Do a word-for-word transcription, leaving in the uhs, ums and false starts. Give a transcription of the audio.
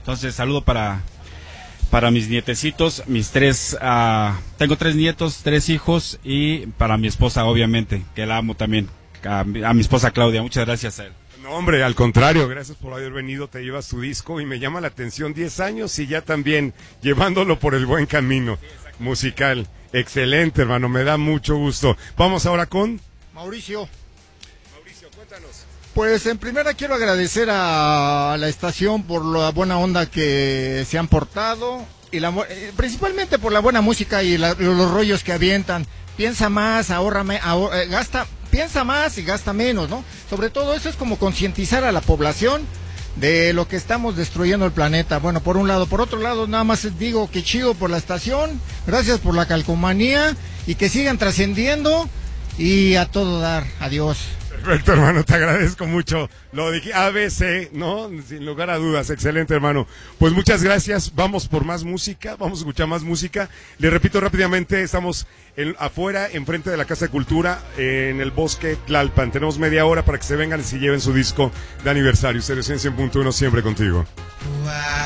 Entonces, saludo para, para mis nietecitos, mis tres, uh, tengo tres nietos, tres hijos, y para mi esposa, obviamente, que la amo también, a, a mi esposa Claudia. Muchas gracias a él. No, hombre, al contrario, gracias por haber venido, te llevas tu disco y me llama la atención, diez años y ya también llevándolo por el buen camino musical. Excelente, hermano, me da mucho gusto. Vamos ahora con Mauricio. Mauricio, cuéntanos. Pues en primera quiero agradecer a la estación por la buena onda que se han portado y la, principalmente por la buena música y la, los rollos que avientan. Piensa más, ahorra, ahorra gasta, piensa más y gasta menos, ¿no? Sobre todo eso es como concientizar a la población de lo que estamos destruyendo el planeta. Bueno, por un lado. Por otro lado, nada más digo que chido por la estación, gracias por la calcomanía y que sigan trascendiendo y a todo dar. Adiós. Perfecto, hermano, te agradezco mucho. Lo dije A B C, ¿no? Sin lugar a dudas, excelente, hermano. Pues muchas gracias, vamos por más música, vamos a escuchar más música. Le repito rápidamente, estamos en, afuera, enfrente de la Casa de Cultura, en el Bosque Tlalpan. Tenemos media hora para que se vengan y se lleven su disco de aniversario. Stereo cien punto uno siempre contigo. Wow.